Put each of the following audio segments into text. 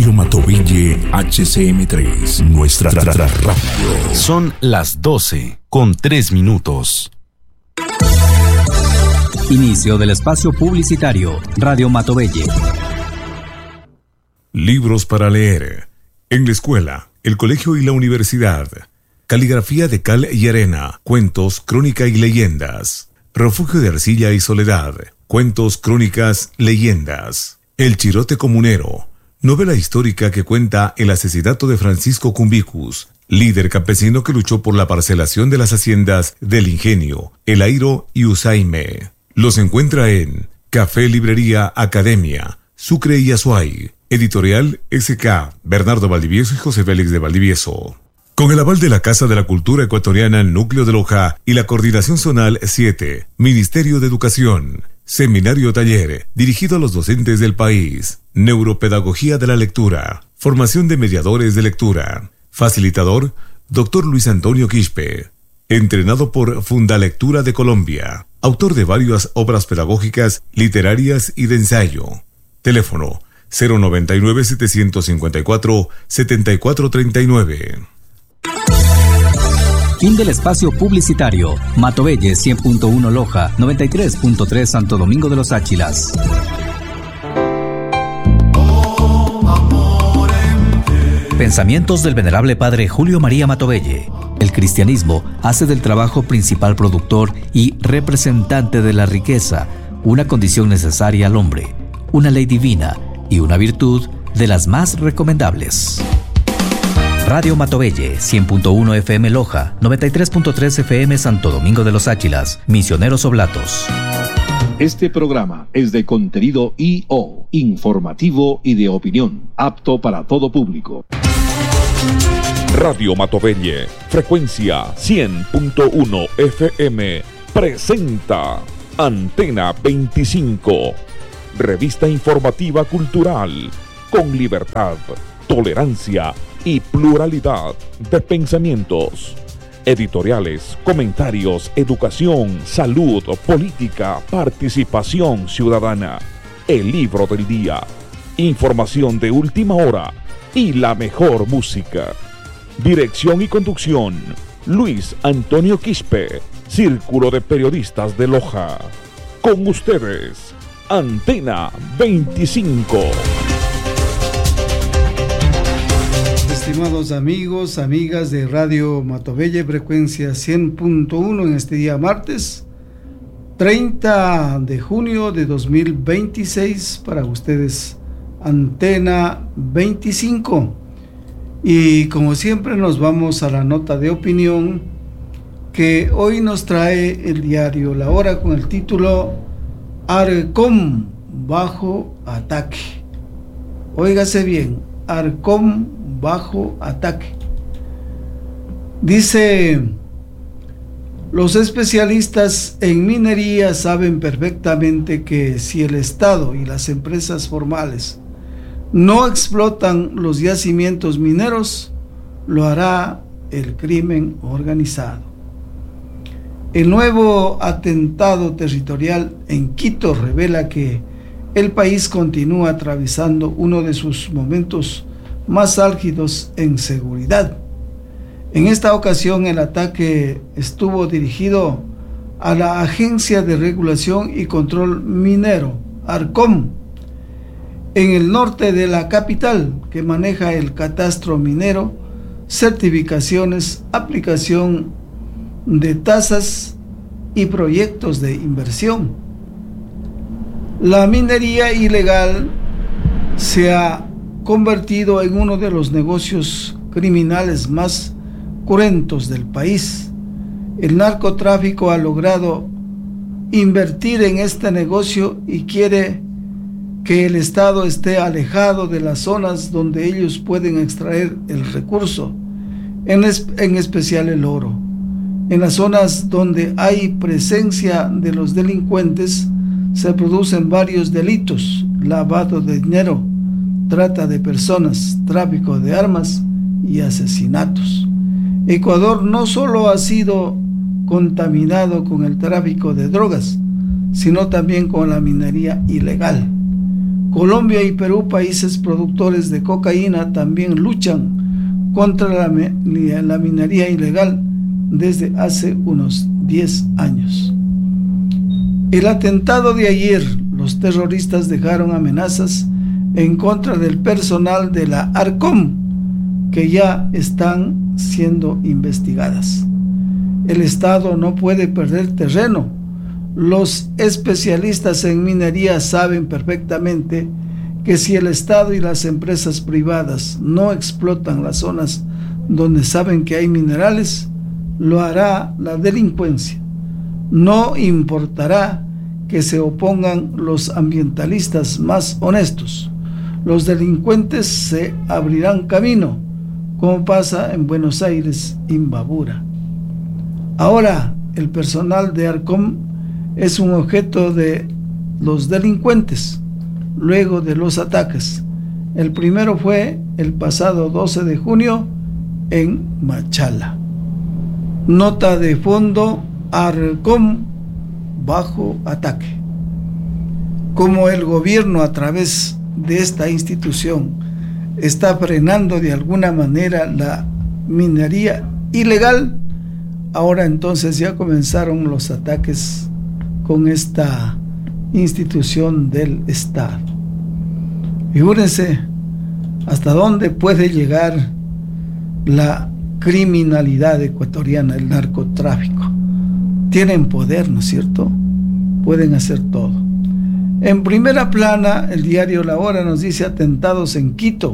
Radio Matovelle HCM3, nuestra radio. Son las 12:03. Inicio del espacio publicitario. Radio Matovelle. Libros para leer. En la escuela, el colegio y la universidad. Caligrafía de cal y arena. Cuentos, crónica y leyendas. Refugio de arcilla y soledad. Cuentos, crónicas, leyendas. El chirote comunero. Novela histórica que cuenta el asesinato de Francisco Cumbicus, líder campesino que luchó por la parcelación de las haciendas del Ingenio, El Airo y Usaime. Los encuentra en Café Librería Academia, Sucre y Azuay. Editorial SK, Bernardo Valdivieso y José Félix de Valdivieso. Con el aval de la Casa de la Cultura Ecuatoriana Núcleo de Loja y la Coordinación Zonal 7, Ministerio de Educación. Seminario taller, dirigido a los docentes del país. Neuropedagogía de la lectura. Formación de mediadores de lectura. Facilitador, Dr. Luis Antonio Quispe. Entrenado por Fundalectura de Colombia. Autor de varias obras pedagógicas, literarias y de ensayo. Teléfono 099-754-7439. Fin del espacio publicitario. Matovelle 100.1 Loja, 93.3 Santo Domingo de los Áchilas. Pensamientos del venerable padre Julio María Matovelle. El cristianismo hace del trabajo principal productor y representante de la riqueza una condición necesaria al hombre, una ley divina y una virtud de las más recomendables. Radio Matovelle, 100.1 FM Loja, 93.3 FM Santo Domingo de los Áchilas, Misioneros Oblatos. Este programa es de contenido I.O., informativo y de opinión, apto para todo público. Radio Matovelle, frecuencia 100.1 FM, presenta Antena 25, revista informativa cultural, con libertad, tolerancia y pluralidad de pensamientos. Editoriales, comentarios, educación, salud, política, participación ciudadana, el libro del día, información de última hora y la mejor música. Dirección y conducción, Luis Antonio Quispe, Círculo de Periodistas de Loja. Con ustedes, Antena 25. Estimados amigos, amigas de Radio Matovelle, frecuencia 100.1 en este día martes 30 de junio de 2026, para ustedes Antena 25. Y como siempre nos vamos a la nota de opinión que hoy nos trae el diario La Hora con el título Arcom bajo ataque. Óigase bien, Arcom bajo ataque. Dice: los especialistas en minería saben perfectamente que si el Estado y las empresas formales no explotan los yacimientos mineros, lo hará el crimen organizado. El nuevo atentado territorial en Quito revela que el país continúa atravesando uno de sus momentos más álgidos en seguridad. En esta ocasión el ataque estuvo dirigido a la Agencia de Regulación y Control Minero, ARCOM, en el norte de la capital, que maneja el catastro minero, certificaciones, aplicación de tasas y proyectos de inversión. La minería ilegal se ha convertido en uno de los negocios criminales más cruentos del país. El narcotráfico ha logrado invertir en este negocio y quiere que el Estado esté alejado de las zonas donde ellos pueden extraer el recurso, en especial el oro. En las zonas donde hay presencia de los delincuentes se producen varios delitos: lavado de dinero, trata de personas, tráfico de armas y asesinatos. Ecuador no solo ha sido contaminado con el tráfico de drogas, sino también con la minería ilegal. Colombia y Perú, países productores de cocaína, también luchan contra la minería ilegal desde hace unos 10 años. El atentado de ayer, los terroristas dejaron amenazas en contra del personal de la ARCOM, que ya están siendo investigadas. El Estado no puede perder terreno. Los especialistas en minería saben perfectamente que si el Estado y las empresas privadas no explotan las zonas donde saben que hay minerales, lo hará la delincuencia. No importará que se opongan los ambientalistas más honestos. Los delincuentes se abrirán camino, como pasa en Buenos Aires, Imbabura. Ahora, el personal de ARCOM es un objeto de los delincuentes luego de los ataques. El primero fue el pasado 12 de junio en Machala. Nota de fondo: ARCOM bajo ataque. Como el gobierno, a través de esta institución, está frenando de alguna manera la minería ilegal, ahora entonces ya comenzaron los ataques con esta institución del Estado. Figúrense hasta dónde puede llegar la criminalidad ecuatoriana, el narcotráfico. Tienen poder, ¿no es cierto? Pueden hacer todo. En primera plana, el diario La Hora nos dice: atentados en Quito,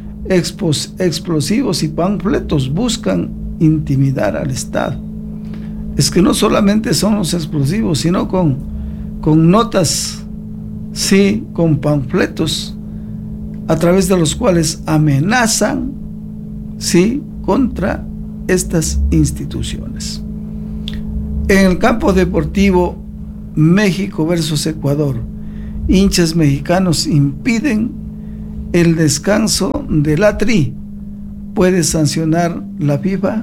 explosivos y panfletos buscan intimidar al Estado. Es que no solamente son los explosivos, sino con notas, sí, con panfletos, a través de los cuales amenazan, sí, contra estas instituciones. En el campo deportivo, México versus Ecuador, hinchas mexicanos impiden el descanso de la Tri. ¿Puede sancionar la FIFA?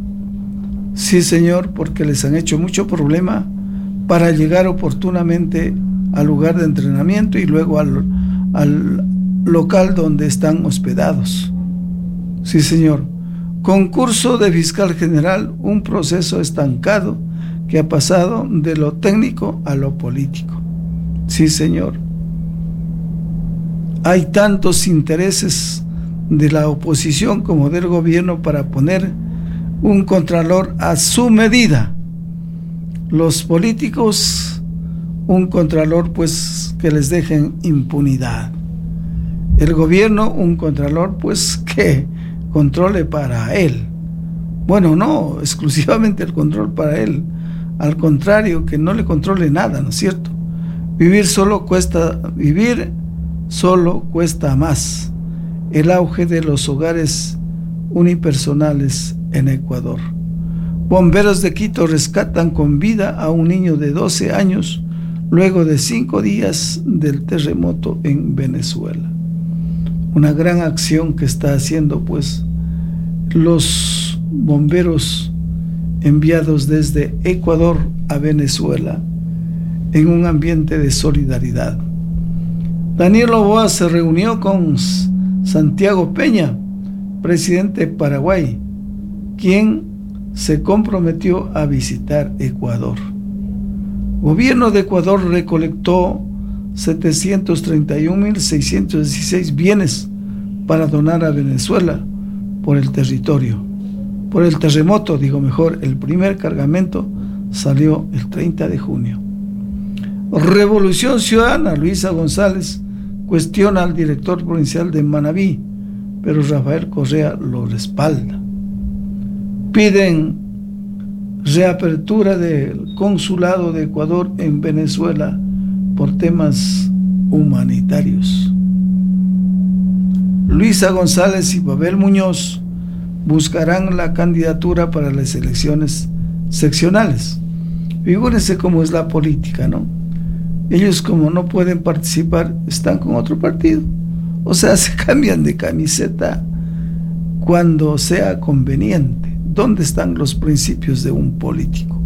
Sí, señor, porque les han hecho mucho problema para llegar oportunamente al lugar de entrenamiento y luego al local donde están hospedados. Sí, señor. Concurso de fiscal general, un proceso estancado que ha pasado de lo técnico a lo político. Sí, señor. Hay tantos intereses de la oposición como del gobierno para poner un contralor a su medida. Los políticos, un contralor pues que les dejen impunidad. El gobierno, un contralor pues que controle para él. Bueno, no exclusivamente el control para él, al contrario, que no le controle nada, ¿no es cierto? Vivir solo cuesta más. El auge de los hogares unipersonales en Ecuador. Bomberos de Quito rescatan con vida a un niño de 12 años luego de 5 días del terremoto en Venezuela. Una gran acción que está haciendo pues los bomberos enviados desde Ecuador a Venezuela en un ambiente de solidaridad. Daniel Noboa se reunió con Santiago Peña, presidente de Paraguay, quien se comprometió a visitar Ecuador. Gobierno de Ecuador recolectó 731.616 bienes para donar a Venezuela por el terremoto, el primer cargamento salió el 30 de junio. Revolución Ciudadana, Luisa González cuestiona al director provincial de Manabí, pero Rafael Correa lo respalda. Piden reapertura del consulado de Ecuador en Venezuela por temas humanitarios. Luisa González y Pavel Muñoz buscarán la candidatura para las elecciones seccionales. Figúrense cómo es la política, ¿no? Ellos, como no pueden participar, están con otro partido. O sea, se cambian de camiseta cuando sea conveniente. ¿Dónde están los principios de un político?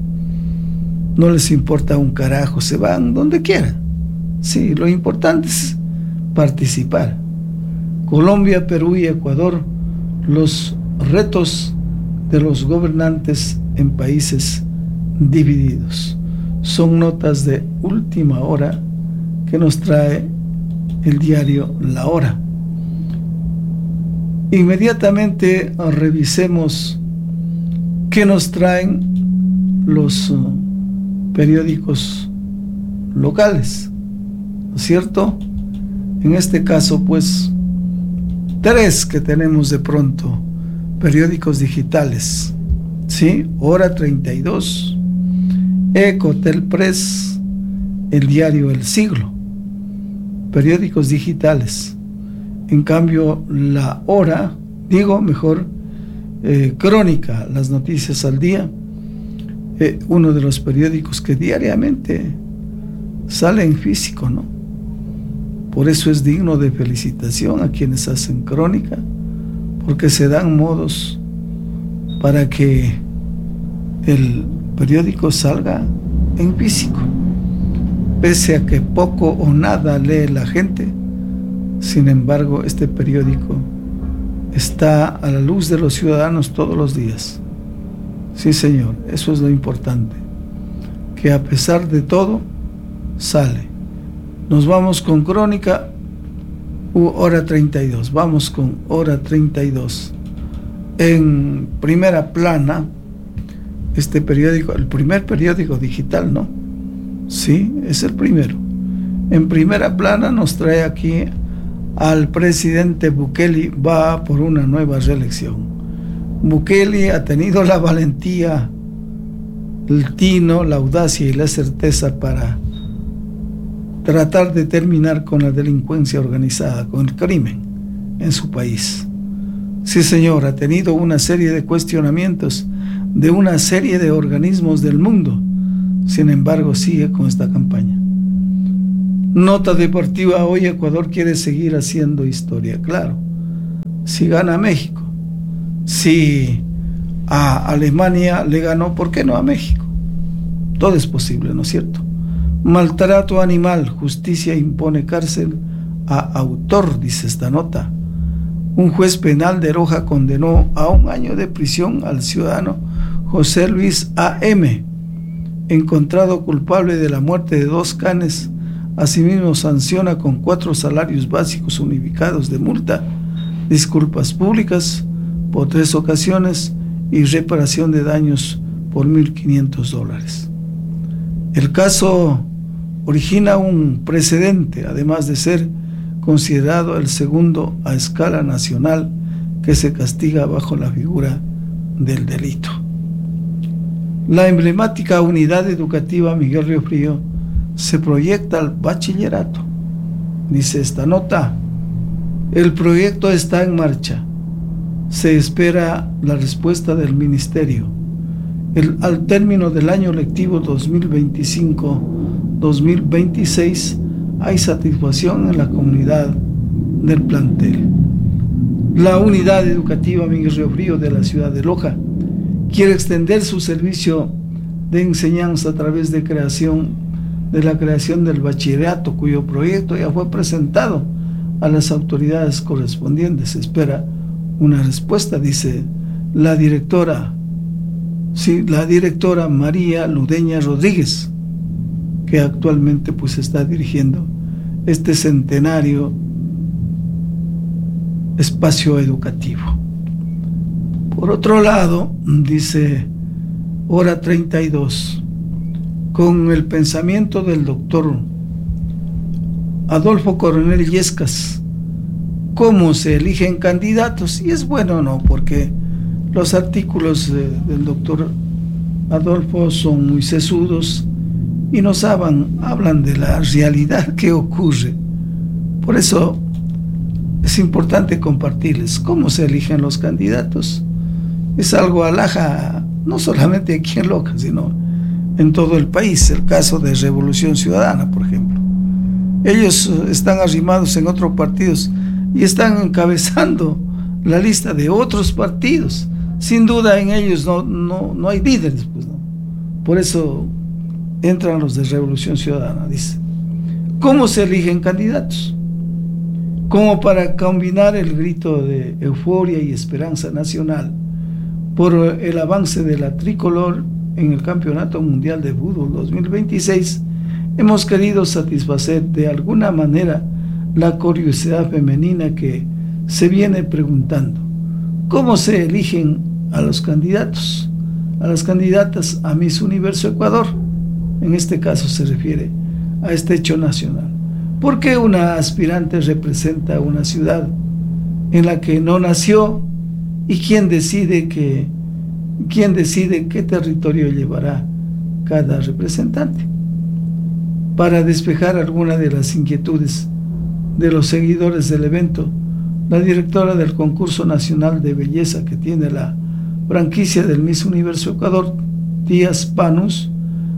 No les importa un carajo, se van donde quieran. Sí, lo importante es participar. Colombia, Perú y Ecuador, los retos de los gobernantes en países divididos. Son notas de última hora que nos trae el diario La Hora. Inmediatamente revisemos qué nos traen los periódicos locales, ¿no es cierto? En este caso, pues, 3 que tenemos de pronto, periódicos digitales, ¿sí? Hora 32, Ecotel Press, el diario El Siglo, periódicos digitales. En cambio, La Hora, Crónica, las noticias al día, uno de los periódicos que diariamente sale en físico, ¿no? Por eso es digno de felicitación a quienes hacen crónica, porque se dan modos para que el periódico salga en físico. Pese a que poco o nada lee la gente, sin embargo, este periódico está a la luz de los ciudadanos todos los días. Sí, señor, eso es lo importante, que a pesar de todo, sale. Nos vamos con Crónica, Hora 32. Vamos con Hora 32. En primera plana, este periódico, el primer periódico digital, ¿no? Sí, es el primero. En primera plana nos trae aquí al presidente Bukele, va por una nueva reelección. Bukele ha tenido la valentía, el tino, la audacia y la certeza para tratar de terminar con la delincuencia organizada, con el crimen en su país. Sí, señor, ha tenido una serie de cuestionamientos de una serie de organismos del mundo. Sin embargo, sigue con esta campaña. Nota deportiva: hoy Ecuador quiere seguir haciendo historia. Claro, si gana México, si a Alemania le ganó, ¿por qué no a México? Todo es posible, ¿no es cierto? Maltrato animal, justicia impone cárcel a autor, dice esta nota. Un juez penal de Loja condenó a 1 año de prisión al ciudadano José Luis A.M., encontrado culpable de la muerte de 2 canes. Asimismo, sanciona con 4 salarios básicos unificados de multa, disculpas públicas por 3 ocasiones y reparación de daños por $1.500. El caso origina un precedente, además de ser considerado el segundo a escala nacional que se castiga bajo la figura del delito. La emblemática unidad educativa Miguel Río Frío se proyecta al bachillerato. Dice esta nota: el proyecto está en marcha. Se espera la respuesta del ministerio. Al término del año lectivo 2025-2026 hay satisfacción en la comunidad del plantel. La unidad educativa Miguel Río Frío de la ciudad de Loja quiere extender su servicio de enseñanza a través de la creación del bachillerato, cuyo proyecto ya fue presentado a las autoridades correspondientes. Se espera una respuesta, dice la directora María Ludeña Rodríguez, que actualmente pues está dirigiendo este centenario espacio educativo. Por otro lado, dice Hora 32, con el pensamiento del doctor Adolfo Coronel Illescas, ¿cómo se eligen candidatos? Y es bueno o no, porque los artículos del doctor Adolfo son muy sesudos y nos hablan de la realidad que ocurre. Por eso es importante compartirles cómo se eligen los candidatos. Es algo alhaja, no solamente aquí en Loja, sino en todo el país. El caso de Revolución Ciudadana, por ejemplo. Ellos están arrimados en otros partidos y están encabezando la lista de otros partidos. Sin duda en ellos no hay líderes, pues, ¿no? Por eso entran los de Revolución Ciudadana, dice. ¿Cómo se eligen candidatos? como para combinar el grito de euforia y esperanza nacional por el avance de la tricolor en el Campeonato Mundial de Fútbol 2026, hemos querido satisfacer de alguna manera la curiosidad femenina que se viene preguntando: ¿cómo se eligen a los candidatos, a las candidatas a Miss Universo Ecuador? En este caso se refiere a este hecho nacional. ¿Por qué una aspirante representa una ciudad en la que no nació? ¿Y quién decide qué territorio llevará cada representante? Para despejar alguna de las inquietudes de los seguidores del evento, la directora del concurso nacional de belleza que tiene la franquicia del Miss Universo Ecuador, Díaz Panus,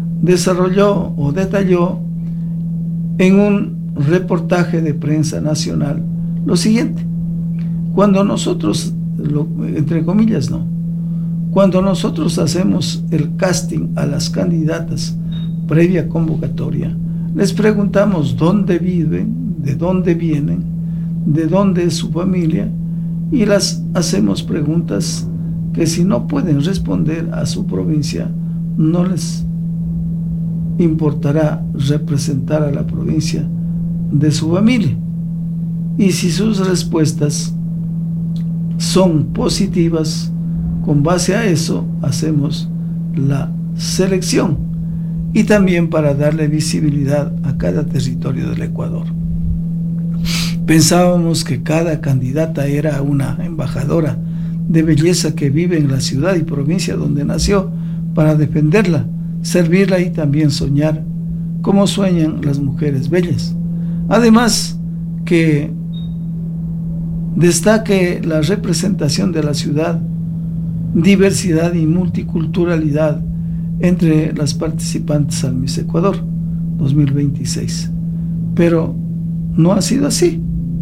detalló en un reportaje de prensa nacional lo siguiente: cuando nosotros, entre comillas, cuando nosotros hacemos el casting a las candidatas previa convocatoria, les preguntamos dónde viven, de dónde vienen, de dónde es su familia, y las hacemos preguntas que, si no pueden responder a su provincia, no les importará representar a la provincia de su familia. Y si sus respuestas son positivas, con base a eso hacemos la selección, y también para darle visibilidad a cada territorio del Ecuador. Pensábamos que cada candidata era una embajadora de belleza que vive en la ciudad y provincia donde nació, para defenderla, servirla y también soñar como sueñan las mujeres bellas. Además, que destaque la representación de la ciudad, diversidad y multiculturalidad entre las participantes al Miss Ecuador 2026. Pero no ha sido así.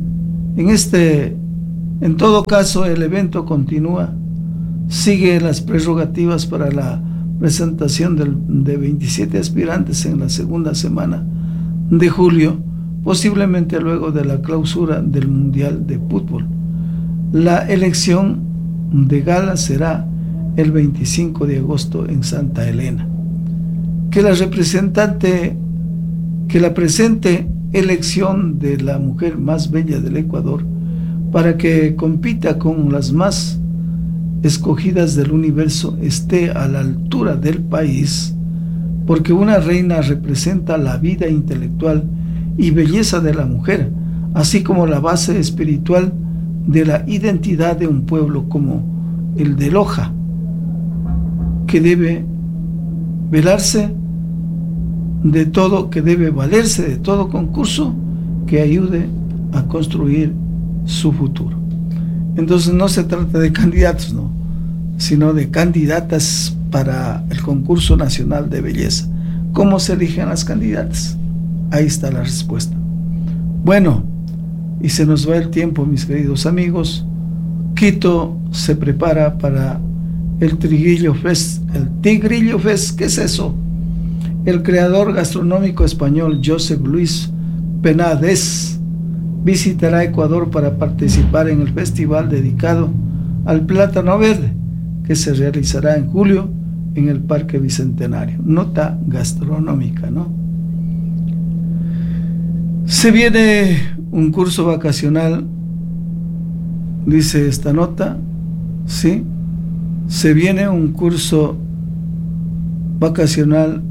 En todo caso, el evento continúa, sigue las prerrogativas para la presentación de 27 aspirantes en la segunda semana de julio, posiblemente luego de la clausura del Mundial de Fútbol. La elección de gala será el 25 de agosto en Santa Elena. Que la presente elección de la mujer más bella del Ecuador, para que compita con las más escogidas del universo, esté a la altura del país, porque una reina representa la vida intelectual y belleza de la mujer, así como la base espiritual de la identidad de un pueblo como el de Loja, que debe valerse de todo concurso que ayude a construir su futuro. Entonces no se trata de candidatos, sino de candidatas para el concurso nacional de belleza. ¿Cómo se eligen las candidatas? Ahí está la respuesta. Bueno, y se nos va el tiempo, mis queridos amigos. Quito se prepara para el Tigrillo Fest. El Tigrillo Fest, ¿qué es eso? El creador gastronómico español Josep Luis Penades visitará Ecuador para participar en el festival dedicado al plátano verde, que se realizará en julio en el Parque Bicentenario. Nota gastronómica, Se viene un curso vacacional, dice esta nota, ¿sí? Se viene un curso vacacional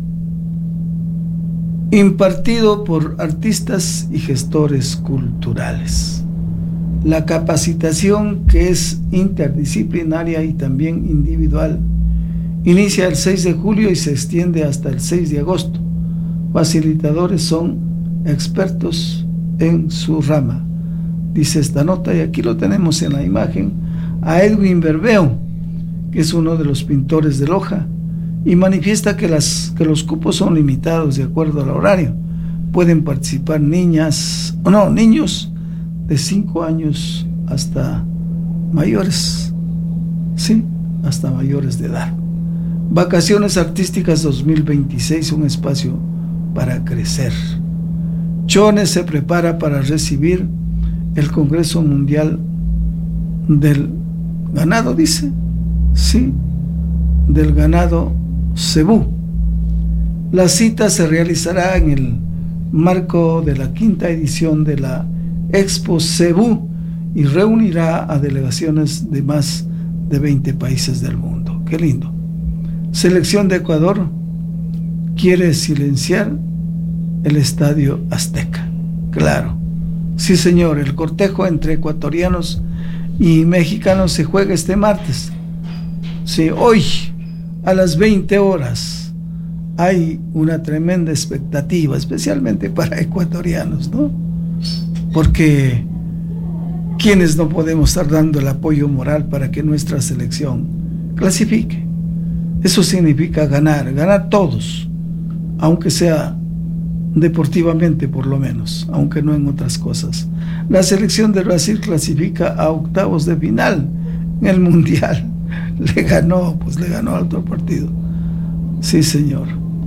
impartido por artistas y gestores culturales. La capacitación, que es interdisciplinaria y también individual, inicia el 6 de julio y se extiende hasta el 6 de agosto. Facilitadores son expertos en su rama, dice esta nota, y aquí lo tenemos en la imagen a Edwin Berbeo, que es uno de los pintores de Loja, y manifiesta que los cupos son limitados de acuerdo al horario. Pueden participar niños de 5 años hasta mayores, sí, hasta mayores de edad. Vacaciones Artísticas 2026, un espacio para crecer. Chones se prepara para recibir el Congreso Mundial del Ganado, dice, sí, del ganado cebú. La cita se realizará en el marco de la 5ª edición de la Expo Cebú y reunirá a delegaciones de más de 20 países del mundo. Qué lindo. Selección de Ecuador quiere silenciar el Estadio Azteca. Claro, sí señor, el cortejo entre ecuatorianos y mexicanos se juega este martes. Sí, hoy a las 20 horas hay una tremenda expectativa, especialmente para ecuatorianos, ¿no? Porque quienes no podemos estar dando el apoyo moral para que nuestra selección clasifique. Eso significa ganar todos, aunque sea deportivamente por lo menos, aunque no en otras cosas. La selección de Brasil clasifica a octavos de final en el Mundial. Le ganó al otro partido. Sí, señor.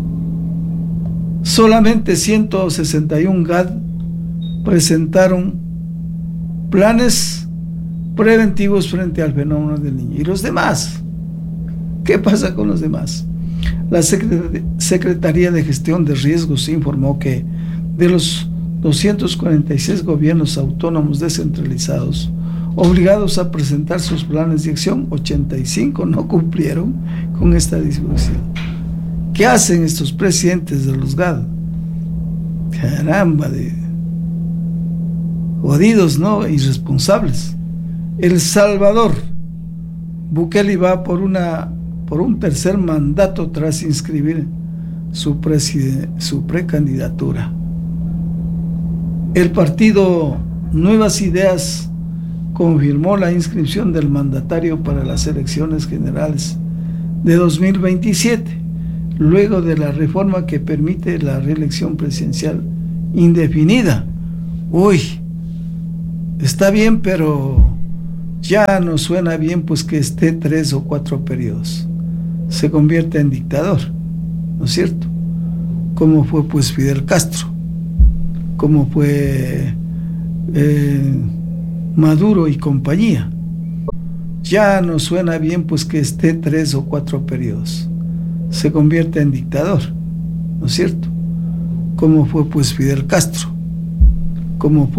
Solamente 161 GAD presentaron planes preventivos frente al fenómeno del Niño. ¿Y los demás? ¿Qué pasa con los demás? La Secretaría de Gestión de Riesgos informó que de los 246 gobiernos autónomos descentralizados obligados a presentar sus planes de acción, 85 no cumplieron con esta disposición. ¿Qué hacen estos presidentes de los GAD? Caramba, de jodidos, ¿no? Irresponsables. El Salvador, Bukele va por un tercer mandato tras inscribir su precandidatura. El partido Nuevas Ideas confirmó la inscripción del mandatario para las elecciones generales de 2027, luego de la reforma que permite la reelección presidencial indefinida. Uy, está bien, pero ya no suena bien pues que esté 3 o 4 periodos. Se convierte en dictador, ¿no es cierto? Como fue pues Fidel Castro, como fue Maduro y compañía. Ya no suena bien pues que esté 3 o 4 periodos. Se convierte en dictador, ¿no es cierto? Como fue pues Fidel Castro, como fue